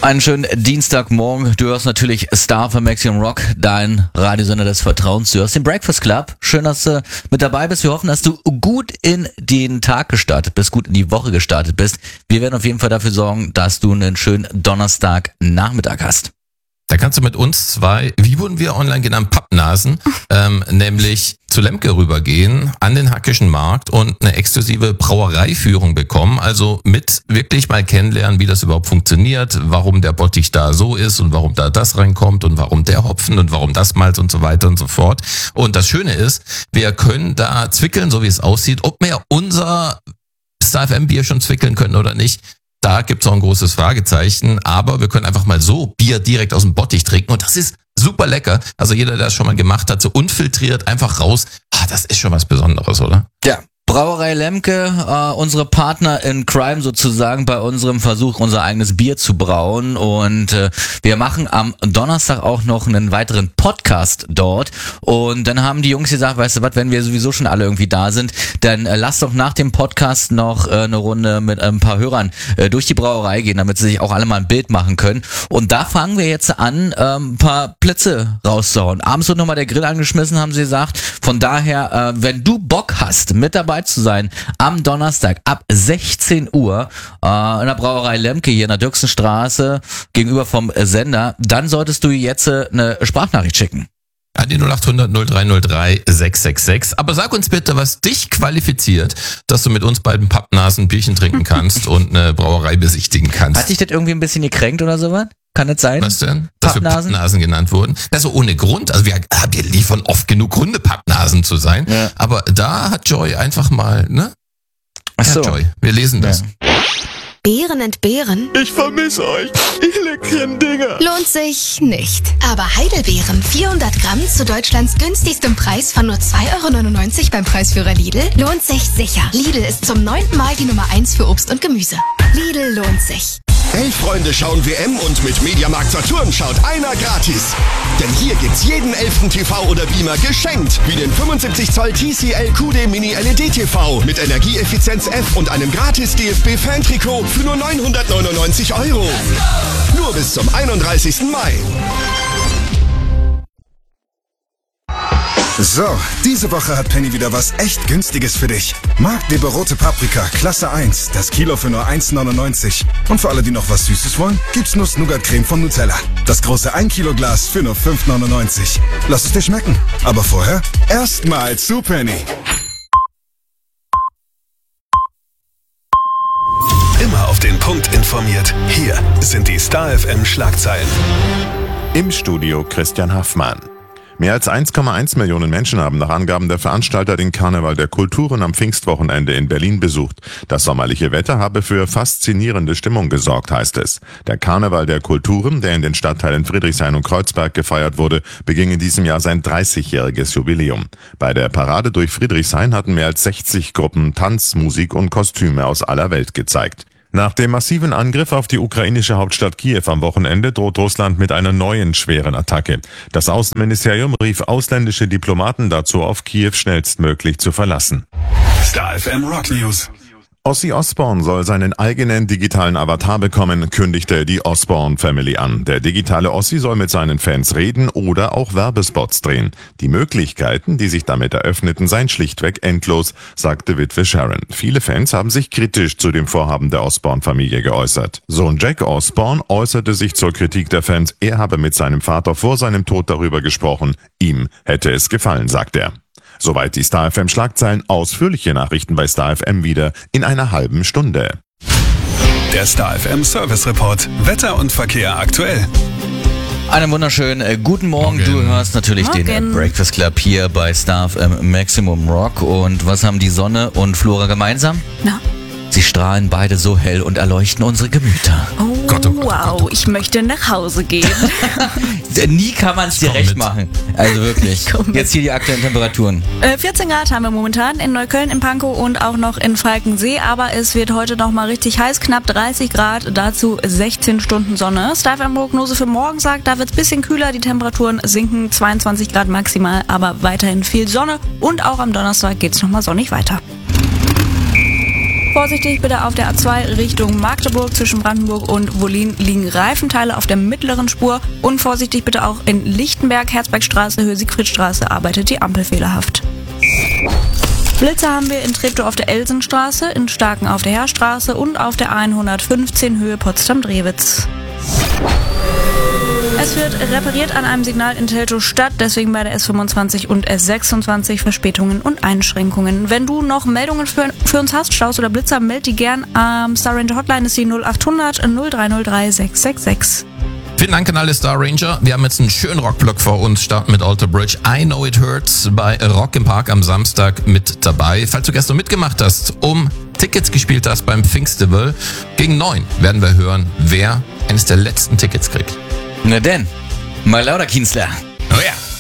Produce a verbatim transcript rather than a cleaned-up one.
Einen schönen Dienstagmorgen. Du hörst natürlich Star für Maximum Rock, dein Radiosender des Vertrauens. Du hörst den Breakfast Club. Schön, dass du mit dabei bist. Wir hoffen, dass du gut in den Tag gestartet bist, gut in die Woche gestartet bist. Wir werden auf jeden Fall dafür sorgen, dass du einen schönen Donnerstagnachmittag hast. Da kannst du mit uns zwei, wie wurden wir online genannt, Pappnasen, ähm, nämlich zu Lemke rübergehen, an den Hackischen Markt und eine exklusive Brauereiführung bekommen. Also mit wirklich mal kennenlernen, wie das überhaupt funktioniert, warum der Bottich da so ist und warum da das reinkommt und warum der Hopfen und warum das Malz und so weiter und so fort. Und das Schöne ist, wir können da zwickeln, so wie es aussieht, ob wir unser Star F M Bier schon zwickeln können oder nicht. Da gibt's auch ein großes Fragezeichen, aber wir können einfach mal so Bier direkt aus dem Bottich trinken und das ist super lecker. Also jeder, der das schon mal gemacht hat, so unfiltriert, einfach raus. Ah, das ist schon was Besonderes, oder? Ja. Brauerei Lemke, äh, unsere Partner in Crime sozusagen bei unserem Versuch, unser eigenes Bier zu brauen. Und äh, wir machen am Donnerstag auch noch einen weiteren Podcast dort. Und dann haben die Jungs gesagt, weißt du was, wenn wir sowieso schon alle irgendwie da sind, dann äh, lass doch nach dem Podcast noch äh, eine Runde mit ein paar Hörern äh, durch die Brauerei gehen, damit sie sich auch alle mal ein Bild machen können. Und da fangen wir jetzt an, ähm, ein paar Plätze rauszuhauen. Abends wird nochmal der Grill angeschmissen, haben sie gesagt. Von daher, äh, wenn du Bock hast, mit dabei zu sein, am Donnerstag ab sechzehn Uhr äh, in der Brauerei Lemke hier in der Dirksenstraße gegenüber vom Sender, dann solltest du jetzt äh, eine Sprachnachricht schicken. An die null acht hundert null drei null drei sechs sechs sechs. Aber sag uns bitte, was dich qualifiziert, dass du mit uns beiden Pappnasen ein Bierchen trinken kannst und eine Brauerei besichtigen kannst. Hat dich das irgendwie ein bisschen gekränkt oder sowas? Kann das sein? Was denn? Dass Pappnasen? wir Pappnasen genannt wurden. Also ohne Grund. Also wir, wir liefern oft genug Gründe, Pappnasen zu sein. Ja. Aber da hat Joy einfach mal, ne? Ach so. Ja, Joy, wir lesen das. Ja. Beeren entbehren? Ich vermisse euch, ihr leckeren Dinger. Lohnt sich nicht. Aber Heidelbeeren, vierhundert Gramm zu Deutschlands günstigstem Preis von nur zwei Euro neunundneunzig beim Preisführer Lidl, lohnt sich sicher. Lidl ist zum neunten Mal die Nummer eins für Obst und Gemüse. Lidl lohnt sich. Elf Freunde schauen W M und mit Mediamarkt Saturn schaut einer gratis. Denn hier gibt's jeden elften T V oder Beamer geschenkt. Wie den fünfundsiebzig Zoll T C L Q D Mini L E D T V mit Energieeffizienz F und einem gratis D F B-Fan-Trikot für nur neunhundertneunundneunzig Euro. Nur bis zum einunddreißigsten Mai. So, diese Woche hat Penny wieder was echt Günstiges für dich. Marktleber rote Paprika, Klasse eins, das Kilo für nur eins neunundneunzig. Und für alle, die noch was Süßes wollen, gibt's Nuss-Nougat-Creme von Nutella. Das große ein Kilo Glas für nur fünf neunundneunzig. Lass es dir schmecken. Aber vorher erstmal zu Penny. Immer auf den Punkt informiert. Hier sind die Star F M Schlagzeilen. Im Studio Christian Haffmann. Mehr als eins Komma eins Millionen Menschen haben nach Angaben der Veranstalter den Karneval der Kulturen am Pfingstwochenende in Berlin besucht. Das sommerliche Wetter habe für faszinierende Stimmung gesorgt, heißt es. Der Karneval der Kulturen, der in den Stadtteilen Friedrichshain und Kreuzberg gefeiert wurde, beging in diesem Jahr sein dreißigjähriges Jubiläum. Bei der Parade durch Friedrichshain hatten mehr als sechzig Gruppen Tanz, Musik und Kostüme aus aller Welt gezeigt. Nach dem massiven Angriff auf die ukrainische Hauptstadt Kiew am Wochenende droht Russland mit einer neuen schweren Attacke. Das Außenministerium rief ausländische Diplomaten dazu auf, Kiew schnellstmöglich zu verlassen. Star F M Rock News. Ozzy Osbourne soll seinen eigenen digitalen Avatar bekommen, kündigte die Osbourne Family an. Der digitale Ozzy soll mit seinen Fans reden oder auch Werbespots drehen. Die Möglichkeiten, die sich damit eröffneten, seien schlichtweg endlos, sagte Witwe Sharon. Viele Fans haben sich kritisch zu dem Vorhaben der Osbourne-Familie geäußert. Sohn Jack Osbourne äußerte sich zur Kritik der Fans, er habe mit seinem Vater vor seinem Tod darüber gesprochen. Ihm hätte es gefallen, sagt er. Soweit die Star F M Schlagzeilen. Ausführliche Nachrichten bei Star F M wieder in einer halben Stunde. Der Star F M Service Report. Wetter und Verkehr aktuell. Einen wunderschönen äh, guten Morgen. Morgen. Du hörst natürlich Morgen. den äh, Breakfast Club hier bei Star F M Maximum Rock. Und was haben die Sonne und Flora gemeinsam? Na? Sie strahlen beide so hell und erleuchten unsere Gemüter. Oh, Gott, oh Gott, wow, oh Gott, oh Gott. ich möchte nach Hause gehen. Nie kann man es dir komm recht mit. machen. Also wirklich. Ich komm mit. Jetzt hier die aktuellen Temperaturen. äh, vierzehn Grad haben wir momentan in Neukölln, in Pankow und auch noch in Falkensee. Aber es wird heute noch mal richtig heiß, knapp dreißig Grad, dazu sechzehn Stunden Sonne. Star F M-Prognose für morgen sagt, da wird es ein bisschen kühler, die Temperaturen sinken, zweiundzwanzig Grad maximal, aber weiterhin viel Sonne. Und auch am Donnerstag geht es noch mal sonnig weiter. Vorsichtig bitte auf der A zwei Richtung Magdeburg. Zwischen Brandenburg und Wollin liegen Reifenteile auf der mittleren Spur. Und vorsichtig bitte auch in Lichtenberg, Herzbergstraße, Höhe Siegfriedstraße arbeitet die Ampel fehlerhaft. Blitzer haben wir in Treptow auf der Elsenstraße, in Starken auf der Heerstraße und auf der hundertfünfzehn Höhe Potsdam-Drewitz. Es wird repariert an einem Signal in Teltow-Stadt, deswegen bei der S fünfundzwanzig und S sechsundzwanzig Verspätungen und Einschränkungen. Wenn du noch Meldungen für, für uns hast, Staus oder Blitzer, meld die gern am Star Ranger Hotline, ist die null achthundert null drei null drei sechs sechs sechs. Vielen Dank an alle Star Ranger. Wir haben jetzt einen schönen Rockblock vor uns, starten mit Alter Bridge. I Know It Hurts bei Rock im Park am Samstag mit dabei. Falls du gestern mitgemacht hast, um Tickets gespielt hast beim Pfingstfestival, gegen neun werden wir hören, wer eines der letzten Tickets kriegt. Na denn, mal lauter Kienzler. Oh ja.